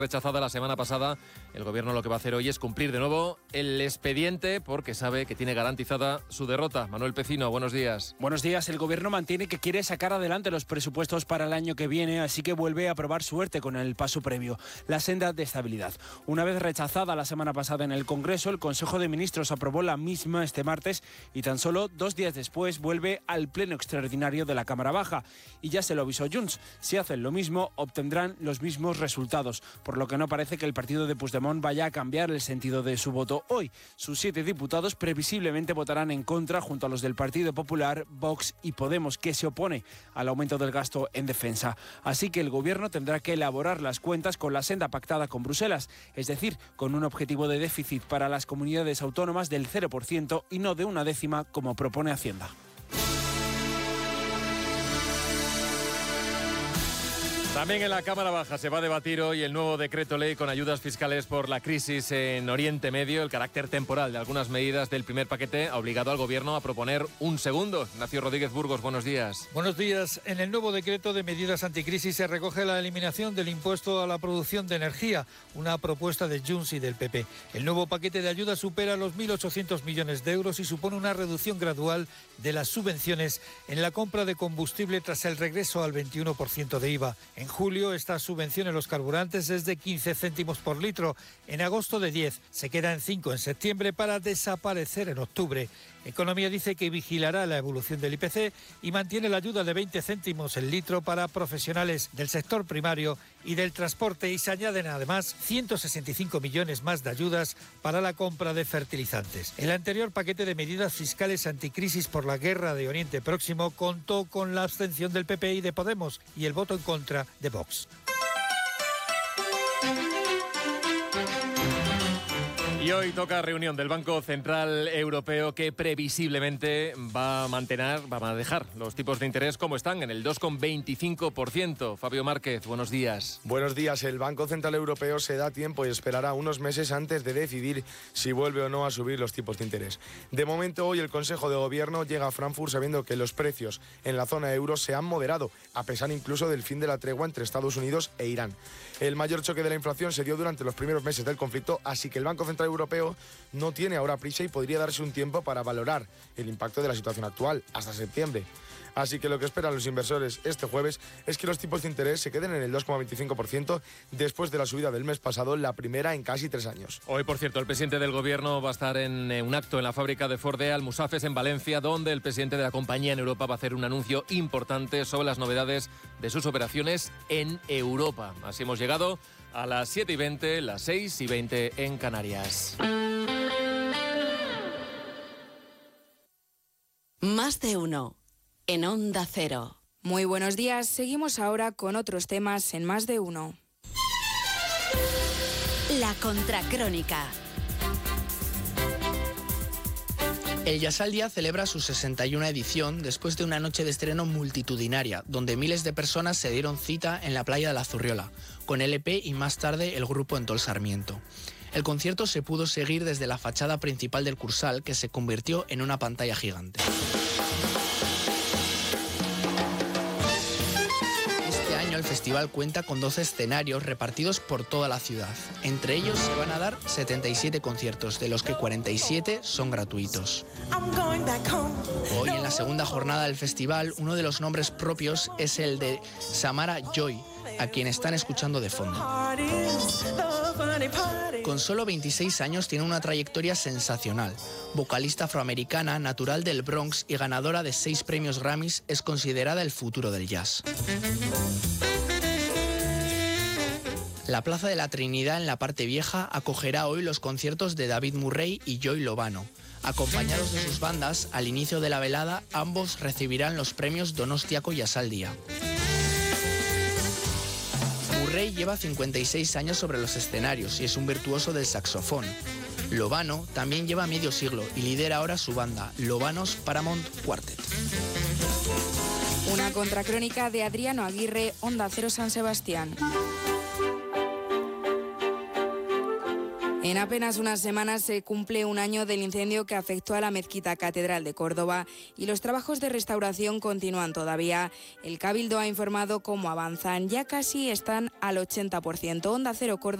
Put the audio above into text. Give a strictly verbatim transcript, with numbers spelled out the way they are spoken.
Rechazada la semana pasada, el gobierno lo que va a hacer hoy es cumplir de nuevo el expediente porque sabe que tiene garantizada su derrota. Manuel Pecino, buenos días. Buenos días. El gobierno mantiene que quiere sacar adelante los presupuestos para el año que viene, así que vuelve a probar suerte con el paso previo, la senda de estabilidad. Una vez rechazada la semana pasada en el Congreso, el Consejo de Ministros aprobó la misma este martes y tan solo dos días después vuelve al pleno extraordinario de la Cámara Baja. Y ya se lo avisó Junts, si hacen lo mismo obtendrán los mismos resultados, por lo que no parece que el partido de Puigdemont vaya a cambiar el sentido de su voto hoy. Sus siete diputados previsiblemente votarán en contra junto a los del Partido Popular, Vox y Podemos, que se opone al aumento del gasto en defensa. Así que el gobierno tendrá que elaborar las cuentas con la senda pactada con Bruselas, es decir, con un objetivo de déficit para las comunidades autónomas del cero por ciento y no de una décima como propone Hacienda. También en la Cámara Baja se va a debatir hoy el nuevo decreto ley con ayudas fiscales por la crisis en Oriente Medio. El carácter temporal de algunas medidas del primer paquete ha obligado al gobierno a proponer un segundo. Ignacio Rodríguez Burgos, buenos días. Buenos días. En el nuevo decreto de medidas anticrisis se recoge la eliminación del impuesto a la producción de energía, una propuesta de Junts y del P P. El nuevo paquete de ayudas supera los mil ochocientos millones de euros y supone una reducción gradual de las subvenciones en la compra de combustible tras el regreso al veintiuno por ciento de I V A. En julio, esta subvención en los carburantes es de quince céntimos por litro, en agosto de diez, se queda en cinco en septiembre para desaparecer en octubre. Economía dice que vigilará la evolución del I P C y mantiene la ayuda de veinte céntimos el litro para profesionales del sector primario y del transporte y se añaden además ciento sesenta y cinco millones más de ayudas para la compra de fertilizantes. El anterior paquete de medidas fiscales anticrisis por la guerra de Oriente Próximo contó con la abstención del P P y de Podemos y el voto en contra de Vox. Y hoy toca reunión del Banco Central Europeo que previsiblemente va a mantener, va a dejar los tipos de interés como están, en el dos coma veinticinco por ciento. Fabio Márquez, buenos días. Buenos días. El Banco Central Europeo se da tiempo y esperará unos meses antes de decidir si vuelve o no a subir los tipos de interés. De momento, hoy el Consejo de Gobierno llega a Frankfurt sabiendo que los precios en la zona euro se han moderado, a pesar incluso del fin de la tregua entre Estados Unidos e Irán. El mayor choque de la inflación se dio durante los primeros meses del conflicto, así que el Banco Central Europeo no tiene ahora prisa y podría darse un tiempo para valorar el impacto de la situación actual, hasta septiembre. Así que lo que esperan los inversores este jueves es que los tipos de interés se queden en el dos coma veinticinco por ciento después de la subida del mes pasado, la primera en casi tres años. Hoy, por cierto, el presidente del gobierno va a estar en un acto en la fábrica de Ford de Almusafes, en Valencia, donde el presidente de la compañía en Europa va a hacer un anuncio importante sobre las novedades de sus operaciones en Europa. Así hemos llegado a las siete y veinte, las seis y veinte en Canarias. Más de uno. En Onda Cero. Muy buenos días. Seguimos ahora con otros temas en Más de uno. La Contracrónica. El Jazz al Día celebra su sesenta y una edición después de una noche de estreno multitudinaria, donde miles de personas se dieron cita en la playa de la Zurriola, con L P y más tarde el grupo en Tol Sarmiento. El concierto se pudo seguir desde la fachada principal del Cursal, que se convirtió en una pantalla gigante. El festival cuenta con doce escenarios repartidos por toda la ciudad. Entre ellos se van a dar setenta y siete conciertos, de los que cuarenta y siete son gratuitos. Hoy, en la segunda jornada del festival, uno de los nombres propios es el de Samara Joy, a quien están escuchando de fondo. Con solo veintiséis años tiene una trayectoria sensacional. Vocalista afroamericana, natural del Bronx y ganadora de seis premios Grammys, es considerada el futuro del jazz. La Plaza de la Trinidad, en la parte vieja, acogerá hoy los conciertos de David Murray y Joey Lovano. Acompañados de sus bandas, al inicio de la velada, ambos recibirán los premios Donostiako Jazz al Día. Murray lleva cincuenta y seis años sobre los escenarios y es un virtuoso del saxofón. Lovano también lleva medio siglo y lidera ahora su banda, Lovanos Paramount Quartet. Una contracrónica de Adriano Aguirre, Onda Cero San Sebastián. En apenas unas semanas se cumple un año del incendio que afectó a la mezquita Catedral de Córdoba y los trabajos de restauración continúan todavía. El Cabildo ha informado cómo avanzan, ya casi están al ochenta por ciento. Onda Cero Córdoba.